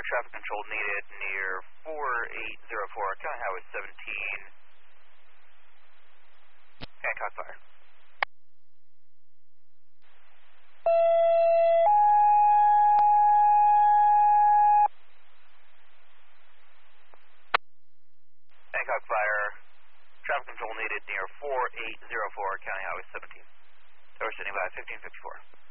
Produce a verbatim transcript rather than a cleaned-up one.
traffic control needed near four eight zero four County Highway seventeen. Hancock Fire. Hancock Fire. Traffic control needed near four eight zero four County Highway seventeen. Tower standing by fifteen fifty-four.